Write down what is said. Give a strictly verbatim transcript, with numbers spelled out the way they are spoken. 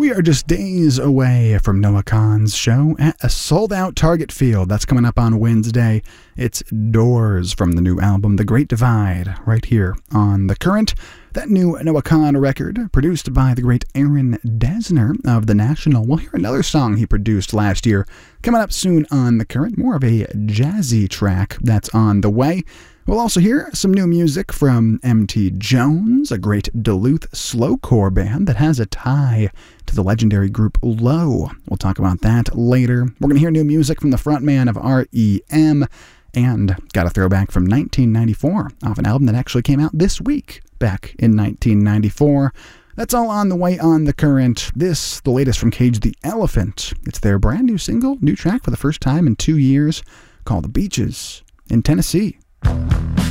We are just days away from Noah Kahan's show at a sold-out Target Field. That's coming up on Wednesday. It's Doors from the new album, The Great Divide, right here on The Current. That new Noah Kahan record, produced by the great Aaron Dessner of The National. We'll hear another song he produced last year coming up soon on The Current. More of a jazzy track that's on the way. We'll also hear some new music from M T Jones, a great Duluth slowcore band that has a tie to the legendary group Low. We'll talk about that later. We're going to hear new music from the frontman of R E M, and got a throwback from nineteen ninety-four off an album that actually came out this week, back in nineteen ninety-four. That's all on the way on The Current. This, the latest from Cage the Elephant. It's their brand new single, new track for the first time in two years, called Beaches in Tennessee.